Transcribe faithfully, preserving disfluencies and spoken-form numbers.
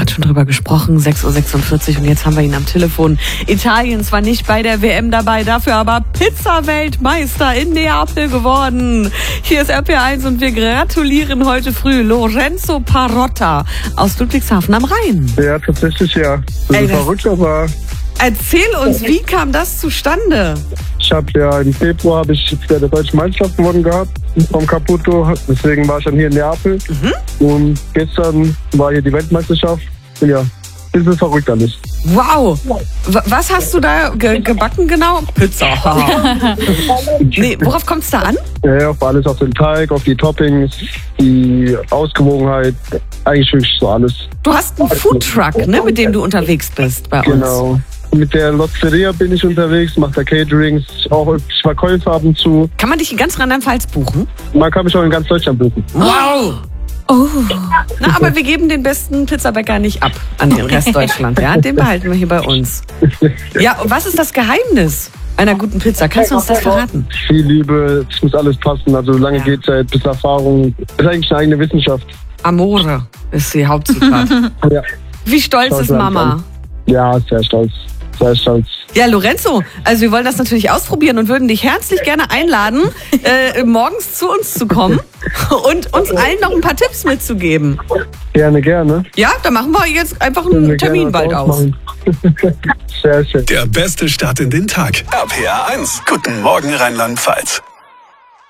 gerade schon drüber gesprochen, sechs Uhr sechsundvierzig und jetzt haben wir ihn am Telefon. Italien zwar nicht bei der W M dabei, dafür aber Pizza-Weltmeister in Neapel geworden. Hier ist R P eins und wir gratulieren heute früh Lorenzo Parotta aus Ludwigshafen am Rhein. Ja, tatsächlich ja. Das Ey, ist das- verrückt, aber Erzähl uns, wie kam das zustande? ich habe ja im Februar habe ich bei der deutschen Meisterschaft gewonnen gehabt vom Caputo. Deswegen war ich dann hier in Neapel. Mhm. Und gestern war hier die Weltmeisterschaft. Ja, das ist verrückt alles. Wow. W- Was hast du da ge gebacken genau? Pizza. Nee, worauf kommt es da an? Ja, auf alles, auf den Teig, auf die Toppings, die Ausgewogenheit, eigentlich wirklich so alles. Du hast einen Foodtruck, ne, mit dem du unterwegs bist bei uns. Genau. Mit der Lotteria bin ich unterwegs, mache da Caterings, auch wirklich Verkäufe ab und zu. Kann man dich in ganz Rheinland-Pfalz buchen? Man kann mich auch in ganz Deutschland buchen. Wow. Oh. Na, aber wir geben den besten Pizzabäcker nicht ab an den Rest Deutschland. Ja, den behalten wir hier bei uns. Ja, und was ist das Geheimnis einer guten Pizza? Kannst du uns das verraten? Viel Liebe, es muss alles passen. Also lange Ja. Gehzeit bis Erfahrung. Das ist eigentlich eine eigene Wissenschaft. Amore ist die Hauptzutat. Ja, Wie stolz Stolz ist an- Mama? ja, sehr stolz. Sehr stolz. Ja, Lorenzo, also wir wollen das natürlich ausprobieren und würden dich herzlich gerne einladen, äh, morgens zu uns zu kommen und uns allen noch ein paar Tipps mitzugeben. Gerne, gerne. Ja, dann machen wir jetzt einfach Können einen wir gerne Termin was bald aus. ausmachen. Sehr schön. Der beste Start in den Tag. R P R eins. Guten Morgen Rheinland-Pfalz.